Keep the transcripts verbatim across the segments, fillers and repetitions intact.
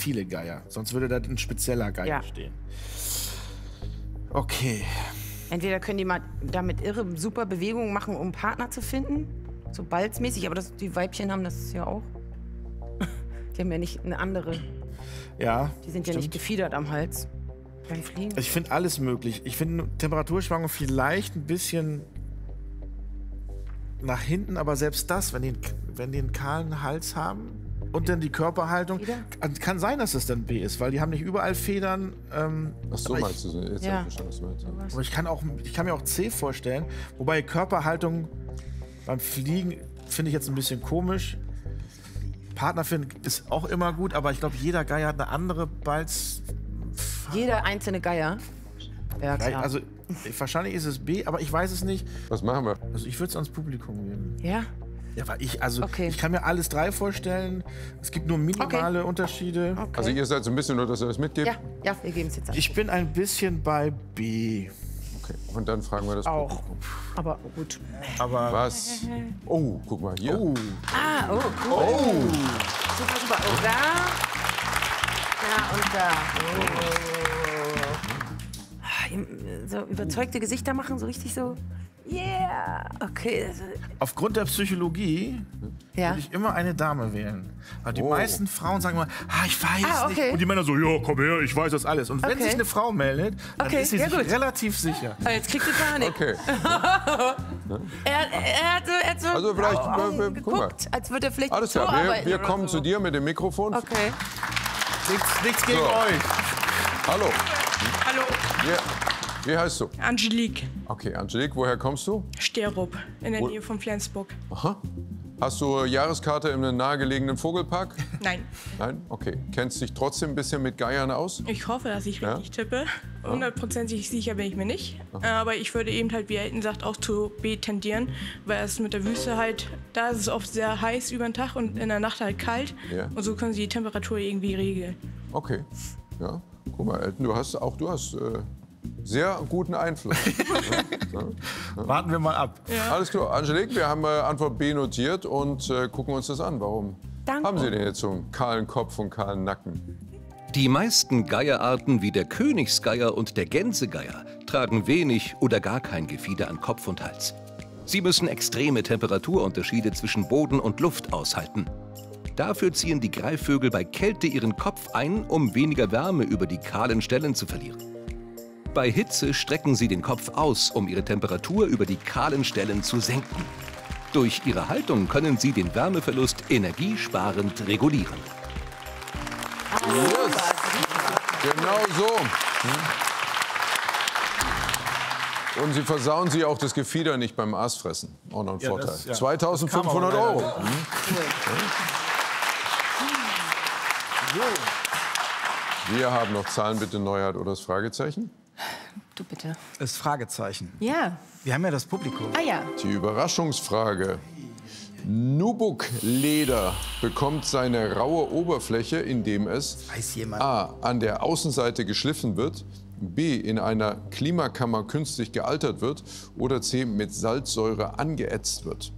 viele Geier. Sonst würde da ein spezieller Geier Ja. stehen. Okay. Entweder können die mal damit irre super Bewegungen machen, um einen Partner zu finden. So balzmäßig, aber das, die Weibchen haben das ja auch. Die haben ja nicht eine andere. Ja. Die sind ja stimmt. nicht gefiedert am Hals beim Fliegen. Ich finde alles möglich. Ich finde Temperaturschwankungen vielleicht ein bisschen nach hinten, aber selbst das, wenn die, wenn die einen kahlen Hals haben und dann die Körperhaltung, Wieder? kann sein, dass es dann B ist, weil die haben nicht überall Federn. Ähm, Ach so, aber meinst ich, du? Jetzt Ja. hab ich verstanden, was du meinst. aber ich kann auch, ich kann mir auch C vorstellen, wobei Körperhaltung beim Fliegen finde ich jetzt ein bisschen komisch. Partner finden ist auch immer gut, aber ich glaube, jeder Geier hat eine andere Balz. Jeder einzelne Geier. Ja, klar. Also wahrscheinlich ist es B, aber ich weiß es nicht. Was machen wir? Also ich würde es ans Publikum geben. ja? Ja, weil ich, also Okay. ich kann mir alles drei vorstellen. Es gibt nur minimale Unterschiede. Okay. Also ihr seid so ein bisschen nur, dass ihr das mitgebt? ja, ja, wir geben es jetzt an. Ich bin ein bisschen bei B. Okay. Und dann fragen wir das Auch. Publikum. Aber gut. Aber Was? Oh, guck mal hier. oh, Ah, oh, cool. Oh. Super, super. Oh, da. Da und da. Ah, im- So überzeugte Gesichter machen, so richtig so. Yeah. Okay. also- aufgrund der Psychologie Ja. würde ich immer eine Dame wählen. Weil die Oh. meisten Frauen sagen immer, ah, ich weiß Ah, nicht. okay. Und die Männer so, ja, komm her, ich weiß das alles. Und wenn Okay. sich eine Frau meldet, dann Okay, ist sie ja, sich gut. relativ sicher. Ah, jetzt kriegt ihr Panik. Okay. Er, er, hat so, er hat so Also vielleicht, Augen wir- wir- guck mal. geguckt, als würde er vielleicht Alles so klar, wir, arbeiten wir oder kommen so. zu dir mit dem Mikrofon. Okay. Nichts, nichts gegen So. euch. Hallo. Hallo, Wie, wie heißt du? Angelique, Okay, Angelique, woher kommst du? Sterup, in der Wo- Nähe von Flensburg. Aha. Hast du Jahreskarte in einem nahegelegenen Vogelpark? Nein, Nein? Okay. Kennst dich trotzdem ein bisschen mit Geiern aus? ich hoffe, dass ich Ja? richtig tippe. Hundertprozentig sicher bin ich mir nicht. Aber ich würde eben halt, wie Elton sagt, auch zu B tendieren, weil es mit der Wüste halt, da ist es oft sehr heiß über den Tag und in der Nacht halt kalt. Ja. Und so können sie die Temperatur irgendwie regeln. Okay. Ja. Guck mal, Elton, du hast auch du hast äh, sehr guten Einfluss. Warten wir mal ab. Alles klar. Angelique, wir haben äh, Antwort B notiert und äh, gucken uns das an. Warum Danke. haben Sie denn jetzt so einen kahlen Kopf und kahlen Nacken? Die meisten Geierarten wie der Königsgeier und der Gänsegeier tragen wenig oder gar kein Gefieder an Kopf und Hals. Sie müssen extreme Temperaturunterschiede zwischen Boden und Luft aushalten. Dafür ziehen die Greifvögel bei Kälte ihren Kopf ein, um weniger Wärme über die kahlen Stellen zu verlieren. Bei Hitze strecken sie den Kopf aus, um ihre Temperatur über die kahlen Stellen zu senken. Durch ihre Haltung können sie den Wärmeverlust energiesparend regulieren. Yes. Genau so. Und Sie versauen Sie auch das Gefieder nicht beim Aasfressen. Auch noch ein Ja, Vorteil. das- ja. zweitausendfünfhundert Das kann man Euro. auch Wir haben noch Zahlen, bitte Neuheit oder das Fragezeichen. Du bitte. Das Fragezeichen. Ja. Wir haben ja das Publikum. Ah ja. Die Überraschungsfrage. Nubuk-Leder bekommt seine raue Oberfläche, indem es Weiß jemand? A. an der Außenseite geschliffen wird, B. in einer Klimakammer künstlich gealtert wird oder C. mit Salzsäure angeätzt wird.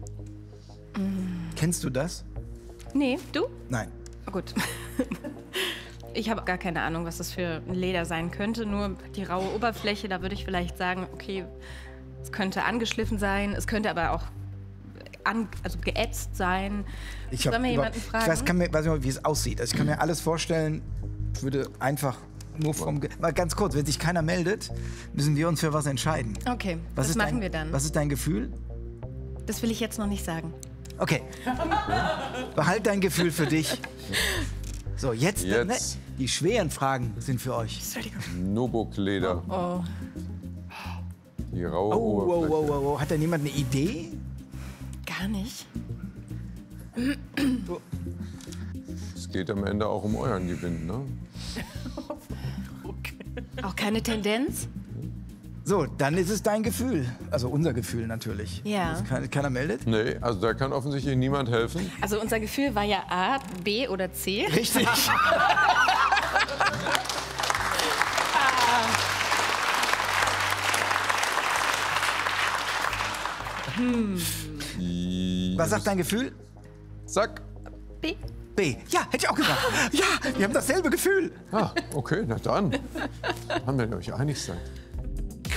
Kennst du das? Nee, du? Nein. Oh, gut. Ich habe gar keine Ahnung, was das für ein Leder sein könnte. Nur die raue Oberfläche, da würde ich vielleicht sagen, okay, es könnte angeschliffen sein, es könnte aber auch an, also geätzt sein. Ich Sollen wir über- jemanden fragen? Ich weiß, kann mir, weiß nicht, wie es aussieht. Also ich kann mir alles vorstellen. Ich würde einfach nur vom... Ge Mal ganz kurz, wenn sich keiner meldet, müssen wir uns für was entscheiden. Okay, Was das ist machen dein, wir dann. Was ist dein Gefühl? Das will ich jetzt noch nicht sagen. Okay. Behalt dein Gefühl für dich. So, jetzt, Jetzt. Ne, die schweren Fragen sind für euch. Nubuk-Leder. Oh. Die raue Oh, oh, Oberfläche. oh, oh, oh. Hat da niemand eine Idee? Gar nicht. Es geht am Ende auch um euren Gewinn, ne? Auch keine Tendenz? So, dann ist es dein Gefühl. Also unser Gefühl natürlich. Ja. Dass keiner, keiner meldet? Nee, also da kann offensichtlich niemand helfen. Also unser Gefühl war ja A, B oder C. Richtig. Die- Was sagt dein Gefühl? Zack. B. B. B. Ja, hätte ich auch gesagt. Ja, wir haben dasselbe Gefühl. Ah, okay, na dann. Haben wir euch einig sein.